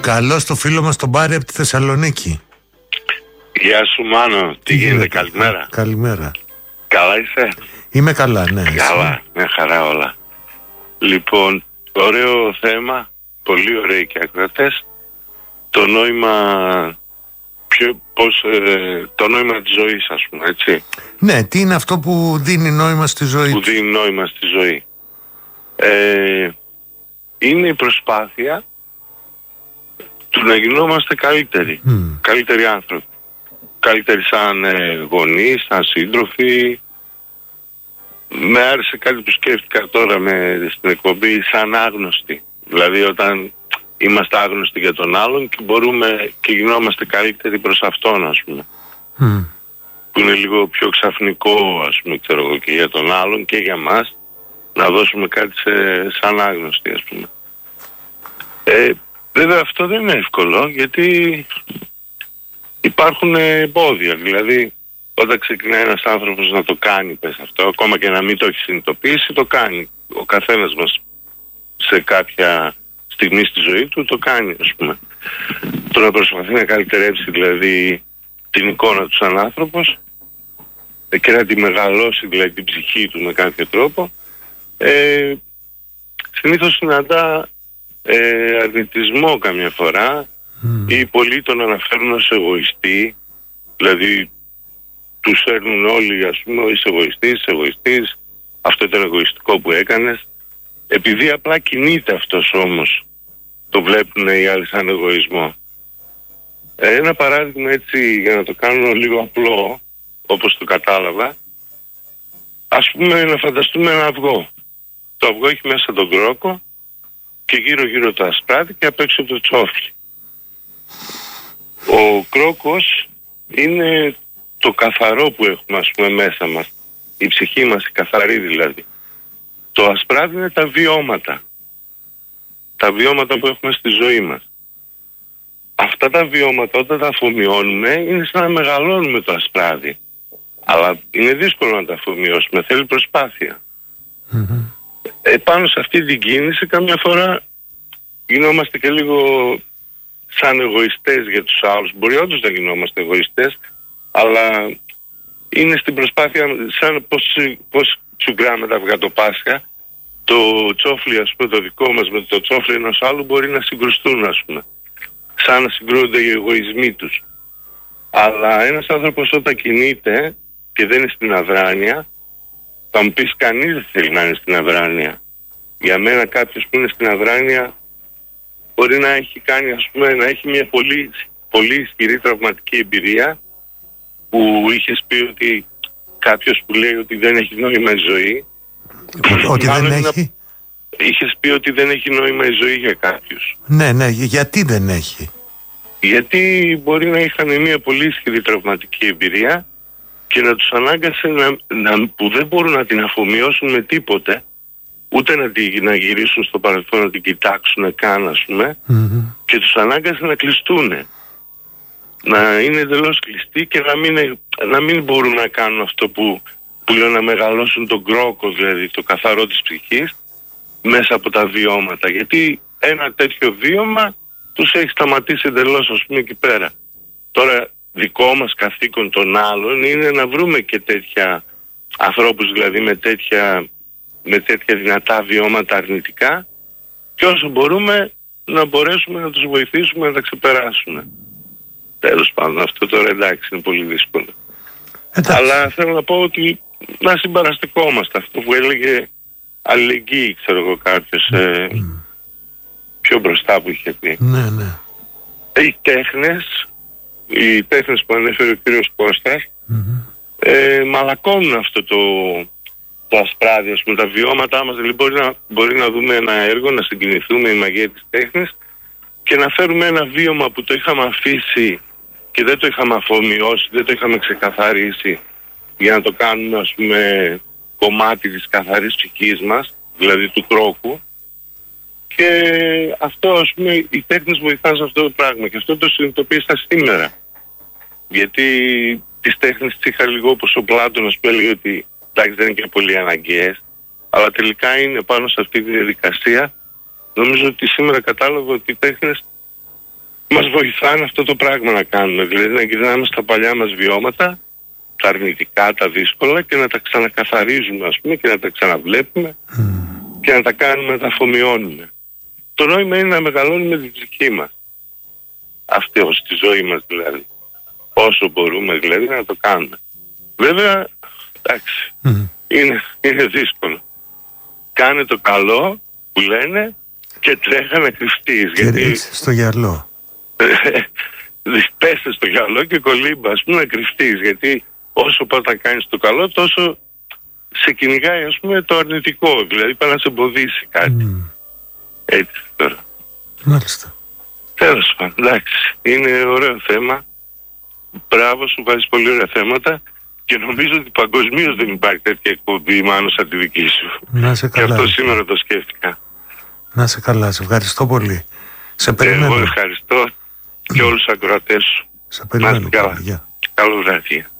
Καλώς το φίλο μας τον Πάρη από τη Θεσσαλονίκη. Γεια σου Μάνο, τι γίνεται, καλημέρα. Καλημέρα. Καλά είσαι? Είμαι καλά, ναι. Καλά, μια χαρά όλα. Λοιπόν, ωραίο θέμα, πολύ ωραίοι και ακροατές. Το νόημα, το νόημα της ζωής, ας πούμε, έτσι. Ναι, τι είναι αυτό που δίνει νόημα στη ζωή? Που δίνει νόημα στη ζωή. Είναι η προσπάθεια του να γινόμαστε καλύτεροι. Καλύτεροι άνθρωποι. Καλύτεροι σαν γονείς, σαν σύντροφοι. Με άρεσε κάτι που σκέφτηκα τώρα στην εκπομπή, σαν άγνωστοι. Δηλαδή όταν είμαστε άγνωστοι για τον άλλον και μπορούμε και γινόμαστε καλύτεροι προς αυτόν, ας πούμε. Που είναι λίγο πιο ξαφνικό, ας πούμε, ξέρω εγώ, και για τον άλλον και για μας, να δώσουμε κάτι σαν άγνωστοι, ας πούμε. Βέβαια αυτό δεν είναι εύκολο, γιατί υπάρχουν εμπόδια. Δηλαδή όταν ξεκινάει ένας άνθρωπος να το κάνει, πες αυτό, ακόμα και να μην το έχει συνειδητοποιήσει, το κάνει. Ο καθένας μας σε κάποια στιγμή στη ζωή του το κάνει, ας πούμε. Το να προσπαθεί να καλυτερέψει δηλαδή την εικόνα του σαν άνθρωπος και να τη μεγαλώσει δηλαδή την ψυχή του με κάποιο τρόπο, συνήθως συναντά αρνητισμό καμιά φορά, ή πολλοί τον αναφέρουν ως εγωιστή, δηλαδή τους έρνουν όλοι, ας πούμε, είσαι εγωιστής, αυτό ήταν εγωιστικό που έκανες, επειδή απλά κινείται αυτός όμως, το βλέπουν οι άλλοι σαν εγωισμό. Ένα παράδειγμα έτσι, για να το κάνω λίγο απλό, όπως το κατάλαβα, ας πούμε να φανταστούμε ένα αυγό. Το αυγό έχει μέσα τον κρόκο και γύρω-γύρω το ασπράδι και απ' έξω το τσόφλι. Ο κρόκος είναι το καθαρό που έχουμε, ας πούμε, μέσα μας. Η ψυχή μας, η καθαρή δηλαδή. Το ασπράδι είναι τα βιώματα. Τα βιώματα που έχουμε στη ζωή μας. Αυτά τα βιώματα όταν τα αφομοιώνουμε είναι σαν να μεγαλώνουμε το ασπράδι. Αλλά είναι δύσκολο να τα αφομοιώσουμε, θέλει προσπάθεια. Επάνω σε αυτή την κίνηση καμιά φορά γινόμαστε και λίγο σαν εγωιστές για τους άλλους. Μπορεί όντως να γινόμαστε εγωιστές, αλλά είναι στην προσπάθεια, σαν πως τσουγκράμε τα αυγά το Πάσχα, το τσόφλι, ας πούμε, το δικό μας με το τσόφλι ενός άλλου μπορεί να συγκρουστούν, ας πούμε. Σαν να συγκρούονται οι εγωισμοί τους. Αλλά ένας άνθρωπος όταν κινείται και δεν είναι στην αδράνεια, θα μου πεις κανείς δεν θέλει να είναι στην αδράνεια. Για μένα κάποιος που είναι στην αδράνεια μπορεί να έχει κάνει, ας πούμε, να έχει μια πολύ, πολύ ισχυρή τραυματική εμπειρία, που είχες πει ότι κάποιος που λέει ότι δεν έχει νόημα η ζωή, ότι δεν έχει? Είχες πει ότι δεν έχει νόημα η ζωή για κάποιους. Ναι, γιατί δεν έχει? Γιατί μπορεί να είχαν μια πολύ ισχυρή τραυματική εμπειρία και να τους ανάγκασε που δεν μπορούν να την αφομοιώσουν με τίποτε, ούτε να γυρίσουν στο παρελθόν να την κοιτάξουν καν, ας πούμε, και τους ανάγκασε να κλειστούν. Να είναι εντελώς κλειστοί και να μην μπορούν να κάνουν αυτό που λέω, να μεγαλώσουν τον κρόκο, δηλαδή το καθαρό της ψυχής, μέσα από τα βιώματα. Γιατί ένα τέτοιο βίωμα τους έχει σταματήσει εντελώς, ας πούμε, εκεί πέρα. Τώρα δικό μας καθήκον των άλλων είναι να βρούμε και τέτοια ανθρώπους, δηλαδή με τέτοια δυνατά βιώματα αρνητικά, και όσο μπορούμε να μπορέσουμε να τους βοηθήσουμε να τα ξεπεράσουμε. Τέλος πάντων, αυτό τώρα εντάξει είναι πολύ δύσκολο. Αλλά θέλω να πω ότι να συμπαραστεκόμαστε, αυτό που έλεγε αλληλεγγύη, ξέρω εγώ, κάποιος πιο μπροστά που είχε πει. Ναι. Οι τέχνες που ανέφερε ο κύριος Κώστας, μαλακώνουν αυτό το ασπράδι, ας πούμε, τα βιώματά μας. Δηλαδή μπορεί να δούμε ένα έργο, να συγκινηθούμε, η μαγεία της τέχνης, και να φέρουμε ένα βίωμα που το είχαμε αφήσει και δεν το είχαμε αφομοιώσει, δεν το είχαμε ξεκαθαρίσει, για να το κάνουμε, ας πούμε, κομμάτι της καθαρής ψυχής μας, δηλαδή του κρόκου. Και αυτό, ας πούμε, οι τέχνες βοηθάνε σε αυτό το πράγμα, και αυτό το συνειδητοποίησα σήμερα. Γιατί τις τέχνες τις είχα λίγο όπως ο Πλάτωνας, που έλεγε ότι εντάξει δεν είναι και πολύ αναγκαίες, αλλά τελικά είναι πάνω σε αυτή τη διαδικασία. Νομίζω ότι σήμερα κατάλαβα ότι οι τέχνες μας βοηθάνε αυτό το πράγμα να κάνουμε. Δηλαδή να γυρνάμε στα παλιά μας βιώματα, τα αρνητικά, τα δύσκολα, και να τα ξανακαθαρίζουμε, ας πούμε, και να τα ξαναβλέπουμε και να τα κάνουμε, να τα αφομοιώνουμε. Το νόημα είναι να μεγαλώνουμε την ψυχή μας. Αυτή ως τη ζωή μας δηλαδή. Όσο μπορούμε δηλαδή να το κάνουμε. Βέβαια, εντάξει, είναι δύσκολο. Κάνε το καλό που λένε και τρέχα να κρυφτείς. Και γιατί στο γυαλό. Πέστε στο γυαλό και κολύμπα, ας πούμε, να κρυφτείς. Γιατί όσο πας να κάνεις το καλό, τόσο σε κυνηγάει, ας πούμε, το αρνητικό. Δηλαδή πάει να σε εμποδίσει κάτι. Έτσι τώρα. Μάλιστα. Τέλος πάντων, εντάξει. Είναι ωραίο θέμα. Μπράβο, σου βάζεις πολύ ωραία θέματα. Και νομίζω ότι παγκοσμίως δεν υπάρχει τέτοια εκπομπή, μάλλον σαν τη δική σου. Να σε καλά. Και αυτό σήμερα το σκέφτηκα. Να σε καλά, σε ευχαριστώ πολύ. Σε περιμένω. Εγώ ευχαριστώ και όλους τους ακροατές σου. Σε περιμένω. Καλό βράδυ.